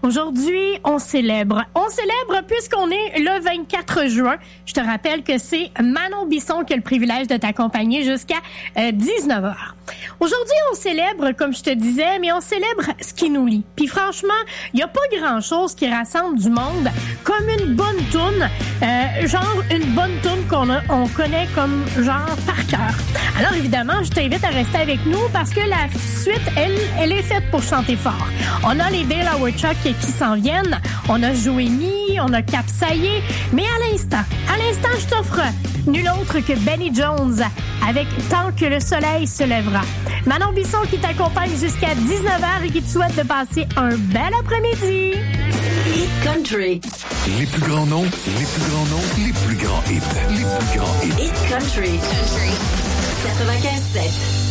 Aujourd'hui, on célèbre. On célèbre puisqu'on est le 24 juin. Je te rappelle que c'est Manon Bisson qui a le privilège de t'accompagner jusqu'à 19h. Aujourd'hui, on célèbre, comme je te disais, mais on célèbre ce qui nous lie. Puis franchement, il n'y a pas grand-chose qui rassemble du monde comme une bonne toune, genre une bonne toune on connaît comme genre par cœur. Alors évidemment, je t'invite à rester avec nous parce que la suite, elle est faite pour chanter fort. On a les Dale Howard Chuck qui s'en viennent, on a Joanie, on a Cap Saillé, mais à l'instant, je t'offre nul autre que Benny Jones avec Tant que le soleil se lèvera. Manon Bisson qui t'accompagne jusqu'à 19h et qui te souhaite de passer un bel après-midi. Hit Country. Les plus grands noms, les plus grands noms, les plus grands hits, les plus grands hits. Hit Country. 95.7.